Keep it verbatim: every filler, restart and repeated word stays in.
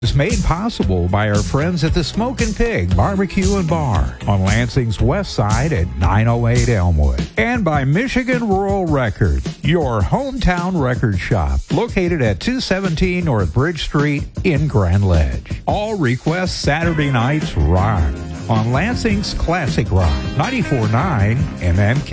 Is made possible by our friends at the Smokin' Pig Barbecue and Bar on Lansing's west side at nine oh eight Elmwood. And by Michigan Rural Records, your hometown record shop, located at two seventeen North Bridge Street in Grand Ledge. All requests Saturday nights rock on Lansing's Classic Rock, ninety-four point nine M M K.